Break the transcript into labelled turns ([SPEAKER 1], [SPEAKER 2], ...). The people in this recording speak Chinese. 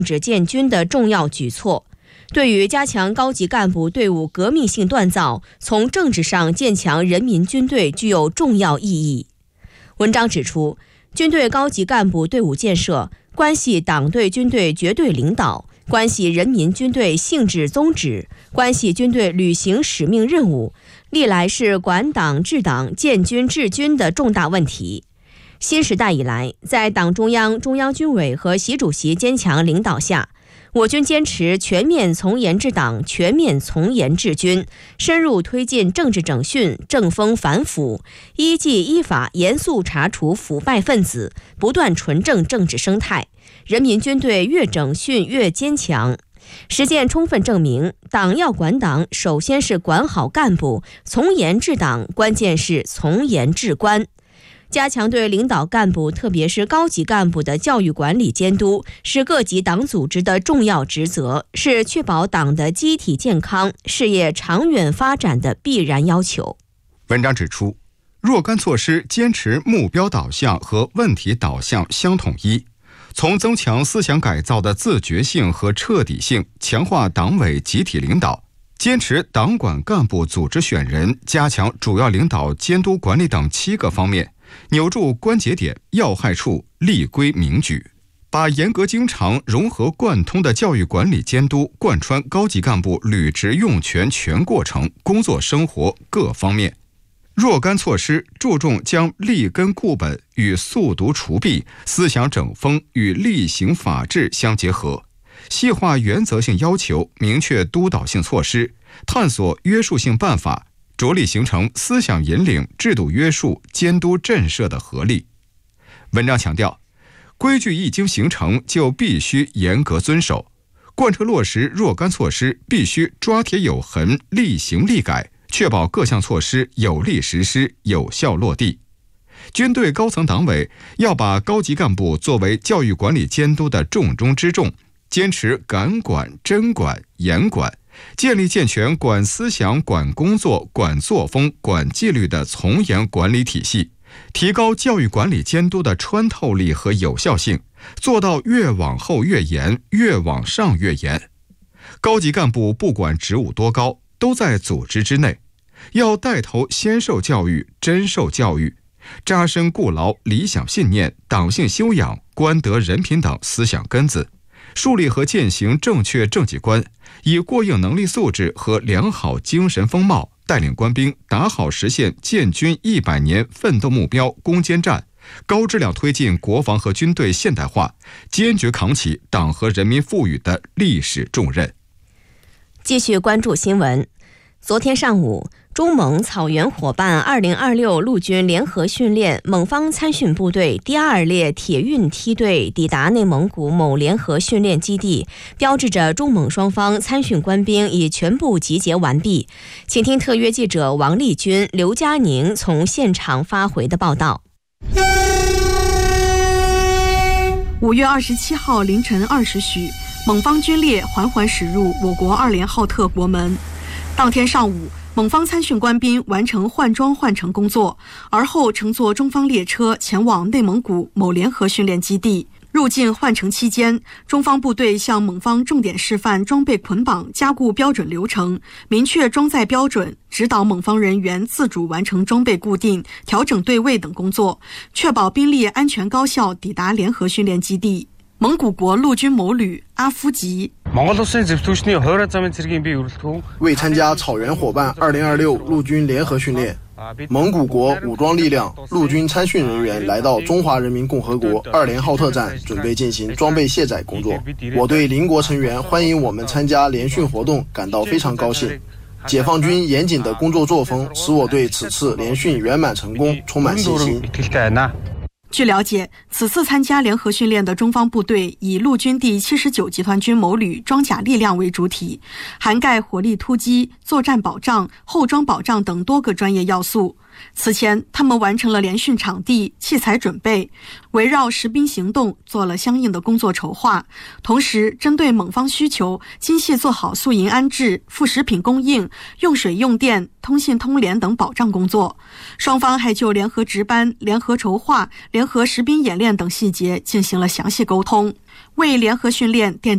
[SPEAKER 1] 指建军的重要举措，对于加强高级干部队伍革命性锻造，从政治上建强人民军队具有重要意义。文章指出，军队高级干部队伍建设关系党对军队绝对领导，关系人民军队性质宗旨，关系军队履行使命任务，历来是管党治党、建军治军的重大问题。新时代以来，在党中央、中央军委和习主席坚强领导下，我军坚持全面从严治党、全面从严治军，深入推进政治整训、正风反腐，依纪依法严肃查处腐败分子，不断纯正政治生态，人民军队越整训越坚强。实践充分证明，党要管党，首先是管好干部；从严治党，关键是从严治官。加强对领导干部，特别是高级干部的教育管理监督，是各级党组织的重要职责，是确保党的机体健康、事业长远发展的必然要求。
[SPEAKER 2] 文章指出，若干措施坚持目标导向和问题导向相统一，从增强思想改造的自觉性和彻底性，强化党委集体领导，坚持党管干部组织选人，加强主要领导监督管理等7个方面，扭住关节点、要害处，立规明矩，把严格经常、融合贯通的教育管理监督贯穿高级干部履职用权全过程、工作生活各方面。若干措施注重将立根固本与肃毒除弊、思想整风与厉行法治相结合，细化原则性要求，明确督导性措施，探索约束性办法，着力形成思想引领、制度约束、监督震慑的合力。文章强调，规矩一经形成，就必须严格遵守，贯彻落实若干措施必须抓铁有痕、立行立改，确保各项措施有力实施、有效落地。军队高层党委要把高级干部作为教育管理监督的重中之重，坚持敢管、真管、严管，建立健全管思想、管工作、管作风、管纪律的从严管理体系，提高教育管理监督的穿透力和有效性，做到越往后越严，越往上越严。高级干部不管职务多高，都在组织之内，要带头先受教育、真受教育，扎深固牢理想信念、党性修养、官德人品等思想根子，树立和践行正确政绩观，以过硬能力素质和良好精神风貌，带领官兵打好实现建军100年奋斗目标攻坚战，高质量推进国防和军队现代化，坚决扛起党和人民赋予的历史重任。
[SPEAKER 1] 继续关注新闻。昨天上午，中蒙草原伙伴2026陆军联合训练蒙方参训部队第2列铁运梯队抵达内蒙古某联合训练基地，标志着中蒙双方参训官兵已全部集结完毕。请听特约记者王丽君、刘佳宁从现场发回的报道。
[SPEAKER 3] 5月27号凌晨20许，蒙方军列缓缓驶入我国2连浩特国门。当天上午，蒙方参训官兵完成换装换乘工作，而后乘坐中方列车前往内蒙古某联合训练基地。入境换乘期间，中方部队向蒙方重点示范装备捆绑加固标准流程，明确装载标准，指导蒙方人员自主完成装备固定、调整对位等工作，确保兵力安全高效抵达联合训练基地。蒙古国陆军某旅阿夫吉，
[SPEAKER 4] 为参加草原伙伴2026陆军联合训练，蒙古国武装力量陆军参训人员来到中华人民共和国2连浩特站，准备进行装备卸载工作。我对邻国成员欢迎我们参加联训活动感到非常高兴。解放军严谨的工作作风使我对此次联训圆满成功充满信心。
[SPEAKER 3] 据了解，此次参加联合训练的中方部队以陆军第79集团军某旅装甲力量为主体，涵盖火力突击、作战保障、后装保障等多个专业要素。此前，他们完成了联训场地、器材准备，围绕实兵行动做了相应的工作筹划，同时针对蒙方需求，精细做好宿营安置、副食品供应、用水用电、通信通联等保障工作。双方还就联合值班、联合筹划、联合实兵演练等细节进行了详细沟通，为联合训练奠定